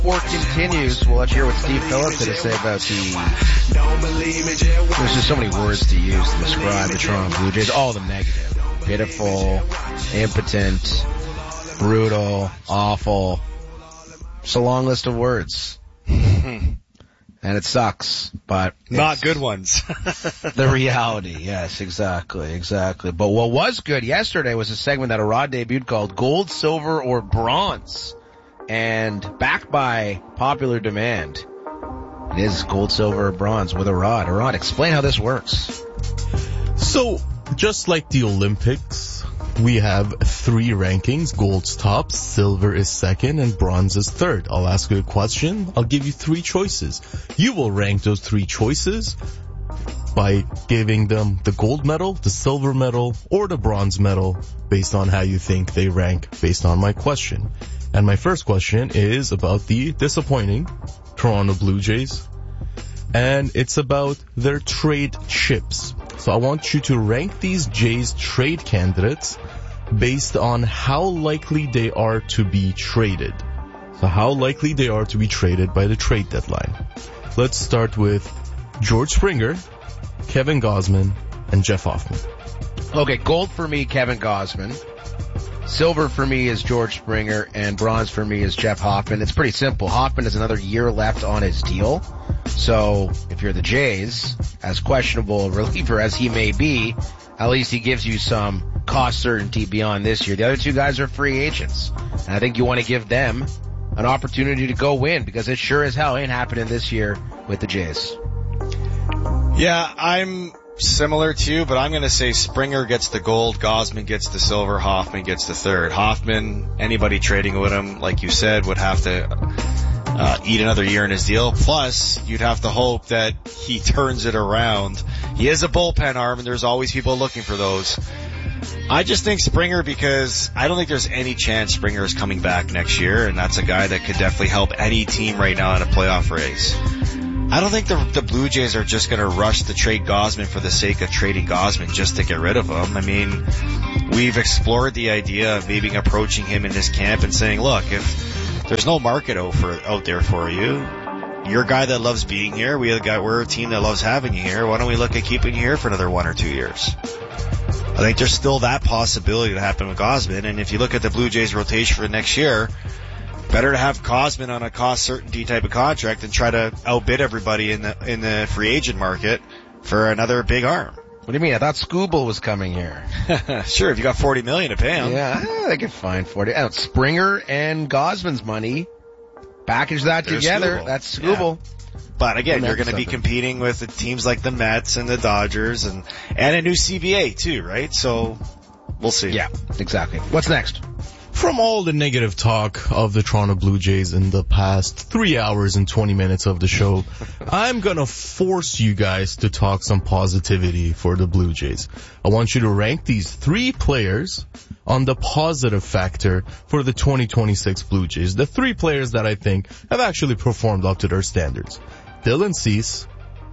War continues. We'll let you hear what Steve Phillips had to say about there's just so many words to use to describe the Toronto Blue Jays, all of them negative. Pitiful, impotent, brutal, awful. It's a long list of words. And it sucks, but not good ones. The reality, yes, exactly. But what was good yesterday was a segment that Arad debuted called Gold, Silver, or Bronze. And backed by popular demand, it is gold, silver, or bronze with Arad. Arad, explain how this works. So, just like the Olympics, we have 3 rankings. Gold's top, silver is second, and bronze is third. I'll ask you a question. I'll give you 3 choices. You will rank those 3 choices by giving them the gold medal, the silver medal, or the bronze medal based on how you think they rank based on my question. And my first question is about the disappointing Toronto Blue Jays. And it's about their trade chips. So I want you to rank these Jays trade candidates based on how likely they are to be traded. So how likely they are to be traded by the trade deadline. Let's start with George Springer, Kevin Gausman, and Jeff Hoffman. Okay, gold for me, Kevin Gausman. Silver for me is George Springer, and bronze for me is Jeff Hoffman. It's pretty simple. Hoffman has another year left on his deal. So if you're the Jays, as questionable a reliever as he may be, at least he gives you some cost certainty beyond this year. The other 2 guys are free agents. And I think you want to give them an opportunity to go win, because it sure as hell ain't happening this year with the Jays. Yeah, I'm similar to you, but I'm going to say Springer gets the gold, Gausman gets the silver, Hoffman gets the third. Hoffman, anybody trading with him, like you said, would have to eat another year in his deal. Plus, you'd have to hope that he turns it around. He is a bullpen arm, and there's always people looking for those. I just think Springer, because I don't think there's any chance Springer is coming back next year, and that's a guy that could definitely help any team right now in a playoff race. I don't think the Blue Jays are just going to rush to trade Gausman for the sake of trading Gausman just to get rid of him. I mean, we've explored the idea of maybe approaching him in this camp and saying, look, if there's no market out there for you, you're a guy that loves being here. We're a team that loves having you here. Why don't we look at keeping you here for another 1 or 2 years? I think there's still that possibility to happen with Gausman. And if you look at the Blue Jays rotation for next year, better to have Gausman on a cost certainty type of contract than try to outbid everybody in the free agent market for another big arm. What do you mean? I thought Skubal was coming here. Sure, if you got $40 million to pay him. Yeah, they could find 40. Springer and Gausman's money, package that together. Skubal. That's Skubal. Yeah. But again, you're going to be competing with the teams like the Mets and the Dodgers and a new CBA too, right? So we'll see. Yeah, exactly. What's next? From all the negative talk of the Toronto Blue Jays in the past 3 hours and 20 minutes of the show, I'm gonna force you guys to talk some positivity for the Blue Jays. I want you to rank these 3 players on the positive factor for the 2026 Blue Jays. The 3 players that I think have actually performed up to their standards. Dylan Cease,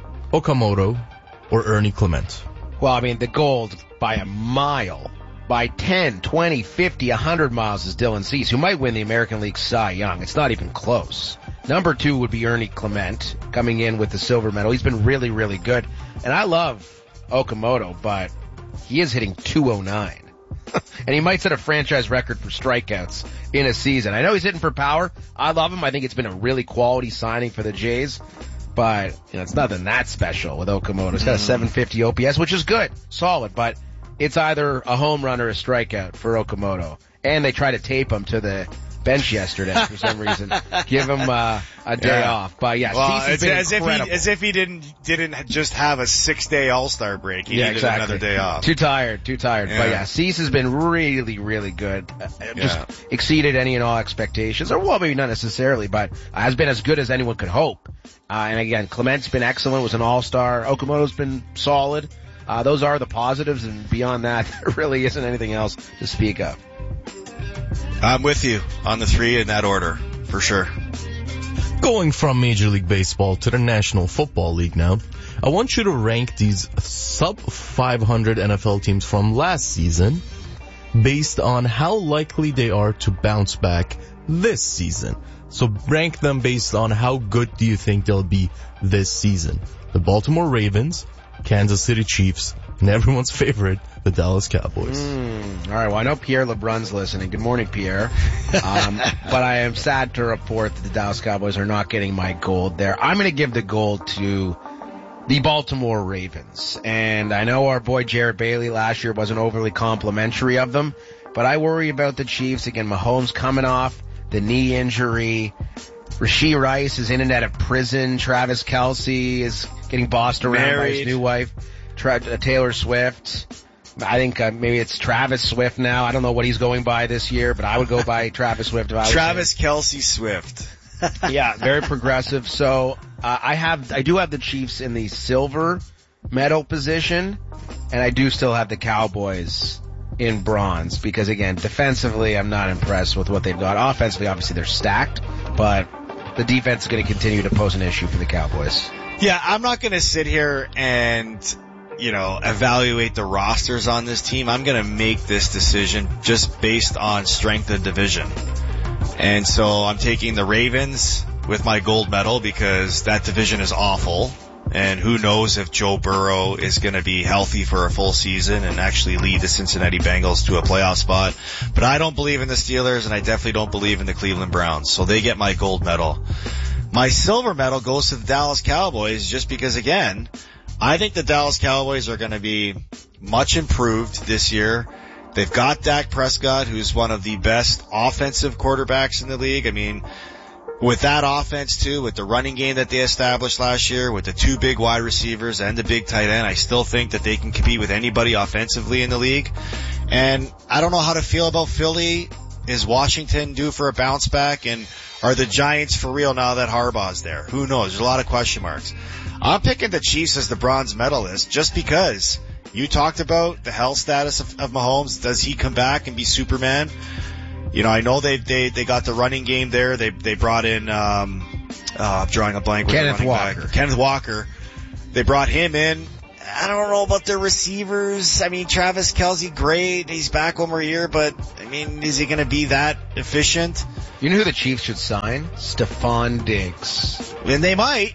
Okamoto, or Ernie Clement. Well, I mean, the gold by a mile. By 10, 20, 50, 100 miles is Dylan Cease, who might win the American League Cy Young. It's not even close. Number 2 would be Ernie Clement, coming in with the silver medal. He's been really, really good. And I love Okamoto, but he is hitting 209. And he might set a franchise record for strikeouts in a season. I know he's hitting for power. I love him. I think it's been a really quality signing for the Jays. But, it's nothing that special with Okamoto. He's got a 750 OPS, which is good. Solid, but it's either a home run or a strikeout for Okamoto. And they try to tape him to the bench yesterday for some reason. Give him a day off. But yeah, well, Cease has been as if he didn't just have a 6-day All-Star break. He needed another day off. Too tired. Yeah. But yeah, Cease has been really, really good. Just exceeded any and all expectations. Or well, maybe not necessarily, but has been as good as anyone could hope. And again, Clement's been excellent, was an All-Star. Okamoto's been solid. Those are the positives, and beyond that, there really isn't anything else to speak of. I'm with you on the 3 in that order, for sure. Going from Major League Baseball to the National Football League now, I want you to rank these sub-500 NFL teams from last season based on how likely they are to bounce back this season. So rank them based on how good do you think they'll be this season. The Baltimore Ravens, Kansas City Chiefs, and everyone's favorite, the Dallas Cowboys. All right, well, I know Pierre LeBrun's listening. Good morning, Pierre. But I am sad to report that the Dallas Cowboys are not getting my gold there. I'm going to give the gold to the Baltimore Ravens. And I know our boy Jared Bailey last year wasn't overly complimentary of them, but I worry about the Chiefs. Again, Mahomes coming off the knee injury. Rashee Rice is in and out of prison. Travis Kelce is getting bossed around by his new wife, Taylor Swift. I think maybe it's Travis Swift now. I don't know what he's going by this year, but I would go by Travis Swift. If I was Travis Kelce Swift. Yeah, very progressive. So I do have the Chiefs in the silver medal position, and I do still have the Cowboys in bronze because, again, defensively, I'm not impressed with what they've got. Offensively, obviously, they're stacked, but the defense is going to continue to pose an issue for the Cowboys. Yeah, I'm not going to sit here and, evaluate the rosters on this team. I'm going to make this decision just based on strength of division. And so I'm taking the Ravens with my gold medal because that division is awful. And who knows if Joe Burrow is going to be healthy for a full season and actually lead the Cincinnati Bengals to a playoff spot. But I don't believe in the Steelers, and I definitely don't believe in the Cleveland Browns. So they get my gold medal. My silver medal goes to the Dallas Cowboys just because, again, I think the Dallas Cowboys are going to be much improved this year. They've got Dak Prescott, who's one of the best offensive quarterbacks in the league. I mean, with that offense too, with the running game that they established last year, with the two big wide receivers and the big tight end, I still think that they can compete with anybody offensively in the league. And I don't know how to feel about Philly. Is Washington due for a bounce back? And are the Giants for real now that Harbaugh's there? Who knows? There's a lot of question marks. I'm picking the Chiefs as the bronze medalist just because you talked about the health status of Mahomes. Does he come back and be Superman? I know they got the running game there. They brought in, I'm drawing a blank with Kenneth Walker. Back. Kenneth Walker. They brought him in. I don't know about their receivers. I mean, Travis Kelce, great. He's back one more year, but I mean, is he going to be that efficient? You know who the Chiefs should sign? Stephon Diggs. And they might.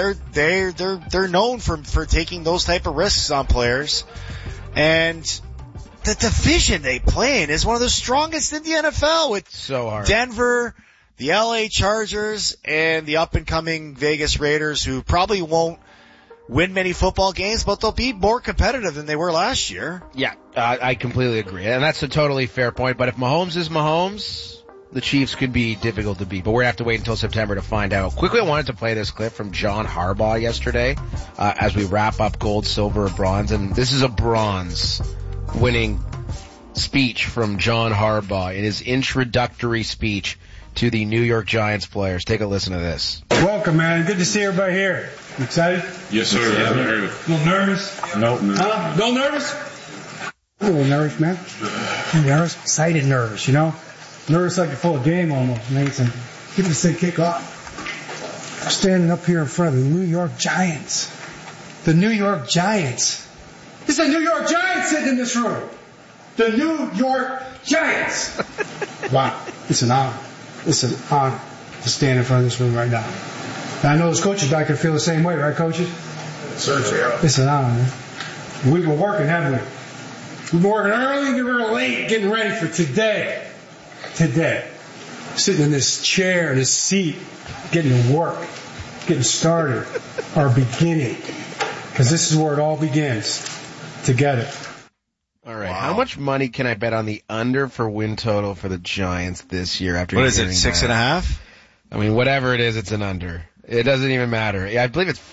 They're known for taking those type of risks on players. And the division they play in is one of the strongest in the NFL with so hard. Denver, the LA Chargers, and the up-and-coming Vegas Raiders, who probably won't win many football games, but they'll be more competitive than they were last year. Yeah, I completely agree. And that's a totally fair point. But if Mahomes is Mahomes, the Chiefs could be difficult to beat. But we're going to have to wait until September to find out. Quickly, I wanted to play this clip from John Harbaugh yesterday as we wrap up gold, silver, bronze. And this is a bronze winning speech from John Harbaugh in his introductory speech to the New York Giants players. Take a listen to this. Welcome, man. Good to see everybody here. You excited? Yes, sir. Yeah. A little nervous? No. Huh? A little nervous? I'm a little nervous, man. I'm nervous. Excited nervous, Nervous like before a game almost, man. So give this thing kick off. I'm standing up here in front of the New York Giants. The New York Giants. It's the New York Giants sitting in this room. The New York Giants. Wow. It's an honor. It's an honor to stand in front of this room right now. And I know those coaches back there feel the same way, right, coaches? Sir, It's an honor, man. We've been working, haven't we? We've been working early and we're late getting ready for today. Today. Sitting in this chair, in this seat, getting to work, getting started, our beginning. Because this is where it all begins. Together. All right. Wow. How much money can I bet on the under for win total for the Giants this year? After what is it, 6.5? I mean, whatever it is, it's an under. It doesn't even matter. I believe it's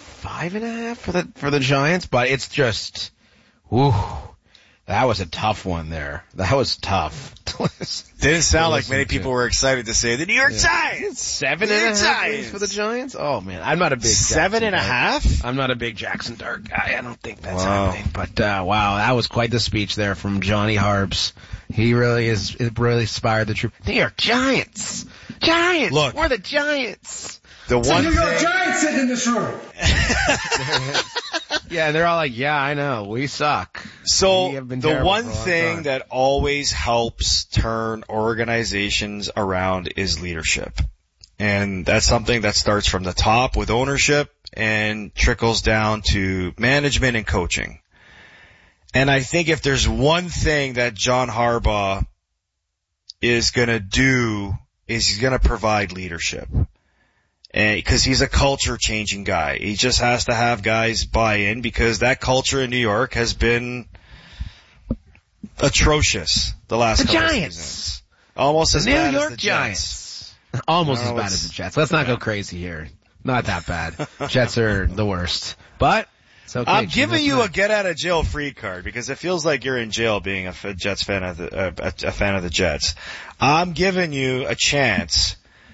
5.5 for the Giants, but it's just, whew, that was a tough one there. That was tough. Didn't sound like many people were excited to say the New York Giants. 7.5 for the Giants? Oh man, I'm not a big 7.5. I'm not a big Jackson Dart guy. I don't think that's happening. But wow, that was quite the speech there from Johnny Harbs. He really is. It really inspired the troop. New York Giants. Look, we're the Giants. The New York Giants sitting in this room. Yeah, they're all like, yeah, I know, we suck. So the one thing that always helps turn organizations around is leadership. And that's something that starts from the top with ownership and trickles down to management and coaching. And I think if there's one thing that John Harbaugh is going to do is he's going to provide leadership. And cause he's a culture changing guy. He just has to have guys buy in because that culture in New York has been atrocious the last couple of seasons. Almost as bad as the Jets. Almost as bad as the Jets. Let's not go crazy here. Not that bad. Jets are the worst. But it's okay. I'm giving you a get out of jail free card because it feels like you're in jail being a Jets fan of a fan of the Jets. I'm giving you a chance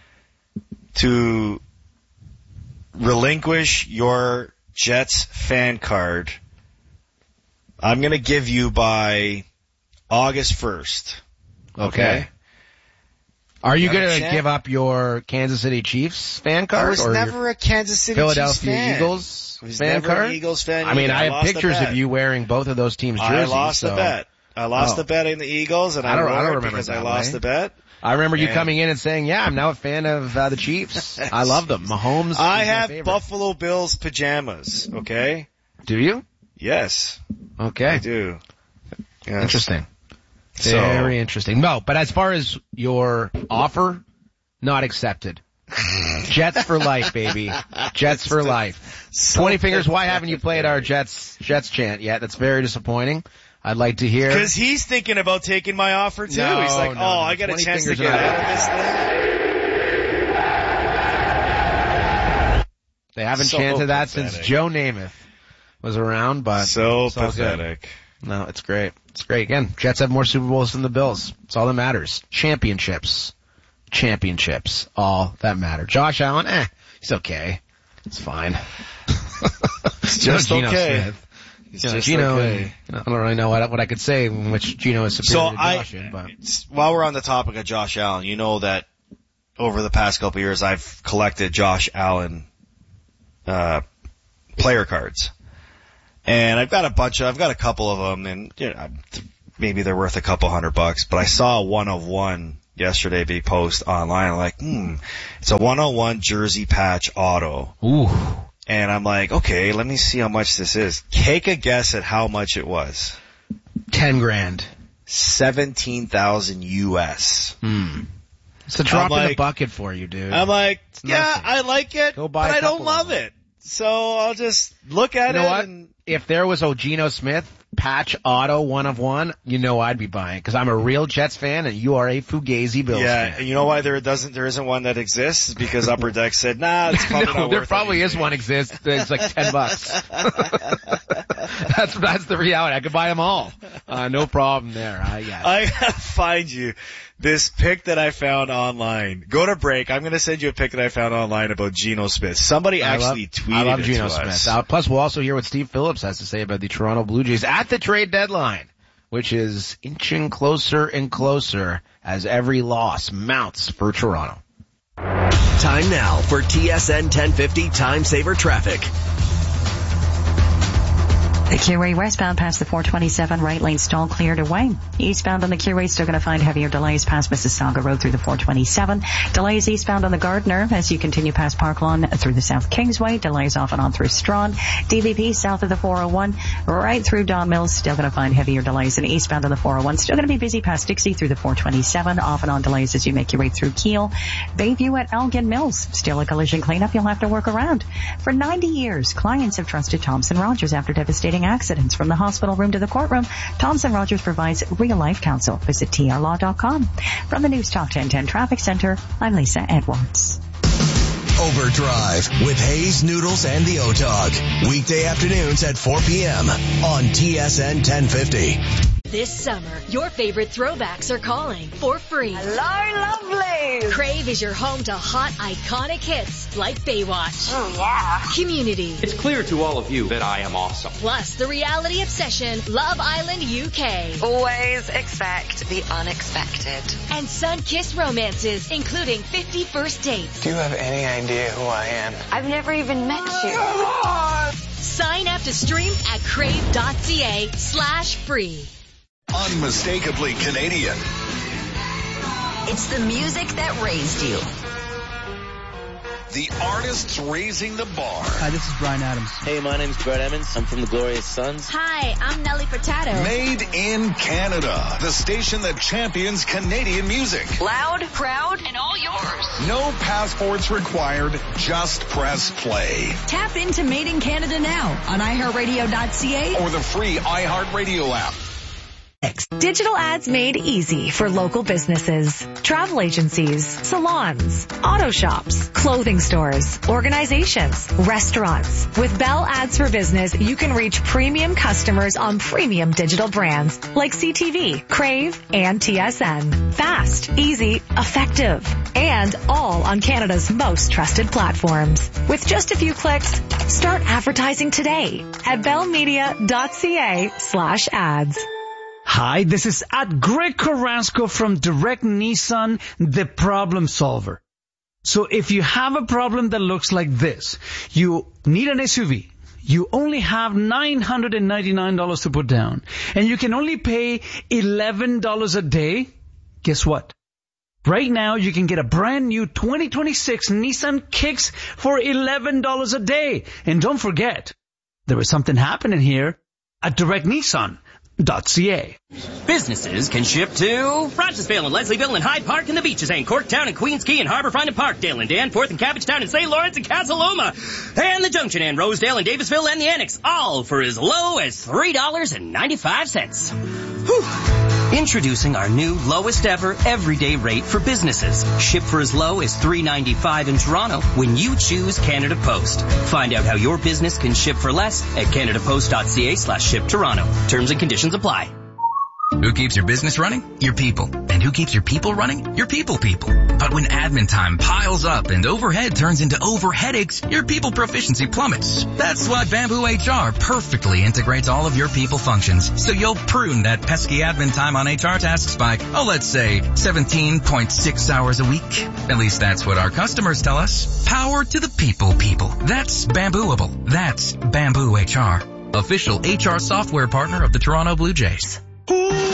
to relinquish your Jets fan card. I'm going to give you by August 1st. Okay. Are you going to give up your Kansas City Chiefs fan card? I was never a Kansas City Chiefs fan. Philadelphia Eagles I was fan never card? an Eagles fan. I mean, I have pictures of you wearing both of those teams' jerseys. I lost the bet. I lost the bet in the Eagles, and I don't remember because I lost the bet. I remember you coming in and saying, yeah, I'm now a fan of the Chiefs. I love them. Mahomes. I have Buffalo Bills pajamas, okay? Do you? Yes. Okay. I do. Yes. Interesting. Very interesting. No, but as far as your offer, not accepted. Jets for life, baby. Jets for life. 20 fingers, why haven't you played our Jets chant yet? That's very disappointing. I'd like to hear. Because he's thinking about taking my offer too. No, he's like, I got a chance to get out of this thing. They haven't chanted that since Joe Namath was around, but so pathetic. No, it's great. It's great. Again, Jets have more Super Bowls than the Bills. It's all that matters. Championships. All that matter. Josh Allen, he's okay. It's fine. It's just okay. Smith. Geno, okay. I don't really know what I could say in which Geno is superior to Josh in, but. While we're on the topic of Josh Allen, you know that over the past couple of years I've collected Josh Allen player cards. And I've got a couple of them, and maybe they're worth a couple $100, but I saw a 1/1 yesterday be posted online. I'm like, it's a 1/1 jersey patch auto. Ooh. And I'm like, okay, let me see how much this is. Take a guess at how much it was. $10,000. 17,000 US. It's a drop in the bucket for you, dude. I'm like, I like it, but I don't love it. So I'll just look at it. You know what? If there was a Geno Smith patch auto 1/1, I'd be buying, because I'm a real Jets fan and you are a Fugazi Bills fan. Yeah, you know why there isn't one that exists? Is because Upper Deck said, nah, it's probably not worth it. There probably is one exists. It's like $10. That's the reality. I could buy them all. No problem there. I gotta find you this pic that I found online. Go to break. I'm gonna send you a pic that I found online about Geno Smith. Somebody tweeted it to us. I love Geno Smith. Plus, we'll also hear what Steve Phillips has to say about the Toronto Blue Jays at the trade deadline, which is inching closer and closer as every loss mounts for Toronto. Time now for TSN 1050 Time Saver Traffic. The Keyway westbound past the 427 right lane stall cleared away. Eastbound on the Keyway still going to find heavier delays past Mississauga Road through the 427. Delays eastbound on the Gardiner as you continue past Park Lawn through the South Kingsway. Delays off and on through Strawn. DVP south of the 401 right through Don Mills. Still going to find heavier delays. And eastbound on the 401 still going to be busy past Dixie through the 427. Off and on delays as you make your way through Kiel. Bayview at Elgin Mills. Still a collision cleanup you'll have to work around. For 90 years, clients have trusted Thompson Rogers after devastating accidents. From the hospital room to the courtroom, Thompson Rogers provides real-life counsel. Visit trlaw.com. From the News Talk 1010 Traffic Center, I'm Lisa Edwards. Overdrive with Hayes, Noodles, and the O-Dog. Weekday afternoons at 4 p.m. on TSN 1050. This summer, your favorite throwbacks are calling for free. Hello, lovely. Crave is your home to hot, iconic hits like Baywatch. Oh, yeah. Community. It's clear to all of you that I am awesome. Plus, the reality obsession, Love Island UK. Always expect the unexpected. And sun-kissed romances, including 50 First Dates. Do you have any idea who I am? I've never even met you. Sign up to stream at crave.ca/free. Unmistakably Canadian. It's the music that raised you. The artists raising the bar. Hi, this is Bryan Adams. Hey, my name's Brett Emmons. I'm from the Glorious Sons. Hi, I'm Nelly Furtado. Made in Canada. The station that champions Canadian music. Loud, proud, and all yours. No passports required. Just press play. Tap into Made in Canada now on iHeartRadio.ca or the free iHeartRadio app. Digital ads made easy for local businesses, travel agencies, salons, auto shops, clothing stores, organizations, restaurants. With Bell Ads for Business, you can reach premium customers on premium digital brands like CTV, Crave, and TSN. Fast, easy, effective, and all on Canada's most trusted platforms. With just a few clicks, start advertising today at bellmedia.ca/ads. Hi, this is at Greg Carrasco from Direct Nissan, the problem solver. So if you have a problem that looks like this, you need an SUV, you only have $999 to put down, and you can only pay $11 a day, guess what? Right now, you can get a brand new 2026 Nissan Kicks for $11 a day. And don't forget, there is something happening here at DirectNissan.ca. Businesses can ship to Rochesville and Leslieville and Hyde Park and the Beaches and Corktown and Queens Quay and Harborfront and Parkdale and Danforth and Cabbagetown and St. Lawrence and Casa Loma and the Junction and Rosedale and Davisville and the Annex, all for as low as $3.95. Whew. Introducing our new lowest ever everyday rate for businesses. Ship for as low as $3.95 in Toronto when you choose Canada Post. Find out how your business can ship for less at canadapost.ca/ship Toronto. Terms and conditions apply. Who keeps your business running? Your people. And who keeps your people running? Your people. But when admin time piles up and overhead turns into overheadaches, your people proficiency plummets. That's why Bamboo HR perfectly integrates all of your people functions. So you'll prune that pesky admin time on HR tasks by, let's say 17.6 hours a week. At least that's what our customers tell us. Power to the people. That's Bambooable. That's Bamboo HR. Official HR software partner of the Toronto Blue Jays.